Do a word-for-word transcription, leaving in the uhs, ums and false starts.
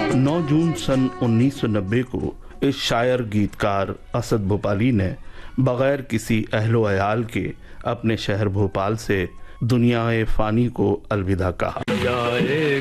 नौ जून सन उन्नीस सौ नब्बे को इस शायर गीतकार असद भोपाली ने बगैर किसी अहलो अयाल के अपने शहर भोपाल से दुनियाए फ़ानी को अलविदा कहा।